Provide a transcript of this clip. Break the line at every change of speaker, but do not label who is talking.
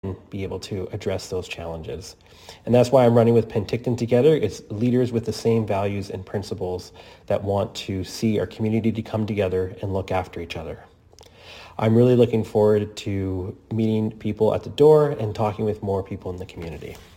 be able to address those challenges. And that's why I'm running with Penticton Together. It's leaders with the same values and principles that want to see our community to come together and look after each other. I'm really looking forward to meeting people at the door and talking with more people in the community.